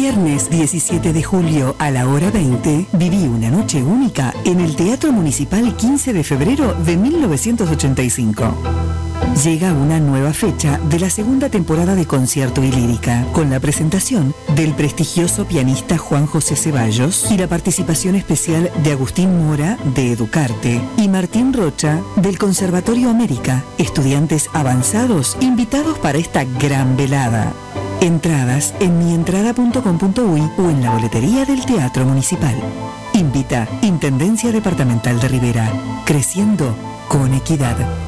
Viernes 17 de julio a la hora 20, viví una noche única en el Teatro Municipal 15 de febrero de 1985. Llega una nueva fecha de la segunda temporada de Concierto y Lírica, con la presentación del prestigioso pianista Juan José Ceballos y la participación especial de Agustín Mora, de Educarte, y Martín Rocha, del Conservatorio América, estudiantes avanzados invitados para esta gran velada. Entradas en mientrada.com.uy o en la boletería del Teatro Municipal. Invita Intendencia Departamental de Rivera, creciendo con equidad.